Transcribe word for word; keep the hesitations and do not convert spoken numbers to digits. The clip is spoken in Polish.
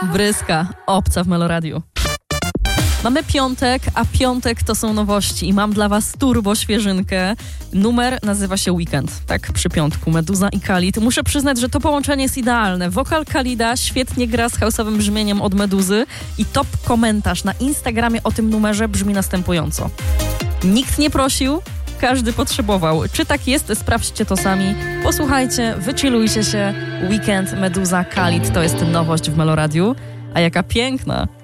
Bryska, obca w Meloradiu. Mamy piątek, a piątek to są nowości i mam dla was turbo świeżynkę. Numer nazywa się Weekend, tak przy piątku, Meduza i Khalid. Muszę przyznać, że to połączenie jest idealne. Wokal Khalida świetnie gra z house'owym brzmieniem od Meduzy i top komentarz na Instagramie o tym numerze brzmi następująco. Nikt nie prosił, każdy potrzebował. Czy tak jest? Sprawdźcie to sami. Posłuchajcie, wychillujcie się. Weekend, Meduza, Khalid to jest nowość w Meloradiu. A jaka piękna!